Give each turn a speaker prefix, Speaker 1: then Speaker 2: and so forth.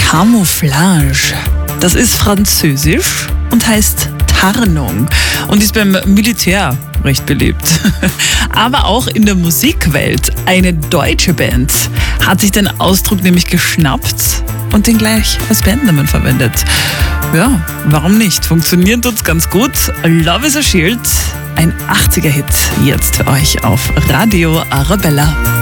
Speaker 1: Camouflage. Das ist französisch und heißt Tarnung und ist beim Militär recht beliebt. Aber auch in der Musikwelt. Eine deutsche Band hat sich den Ausdruck nämlich geschnappt und den gleich als Bandnamen verwendet. Ja, warum nicht? Funktioniert uns ganz gut. Love is a Shield, ein 80er-Hit, jetzt für euch auf Radio Arabella.